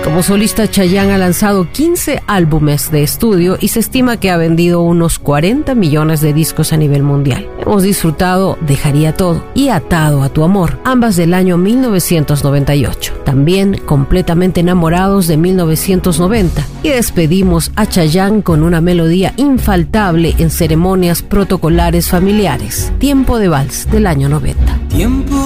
Como solista, Chayanne ha lanzado 15 álbumes de estudio y se estima que ha vendido unos 40 millones de discos a nivel mundial. Hemos disfrutado Dejaría Todo y Atado a tu Amor, ambas del año 1998. También Completamente Enamorados de 1990. Y despedimos a Chayanne con una melodía infaltable en ceremonias protocolares familiares, Tiempo de Vals del año 90. Tiempo